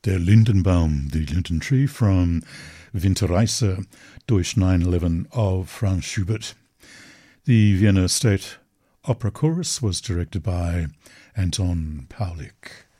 Der Lindenbaum, the Linden Tree, from Winterreise durch 9/11 of Franz Schubert. The Vienna State Opera Chorus was directed by Anton Paulik.